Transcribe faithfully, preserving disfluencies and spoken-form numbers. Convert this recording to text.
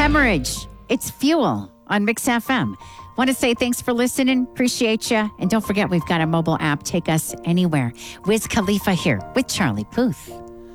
Hemorrhage. It's Fuel on Mix F M. Want to say thanks for listening. Appreciate you. And don't forget, we've got a mobile app. Take us anywhere. Wiz Khalifa here with Charlie Puth.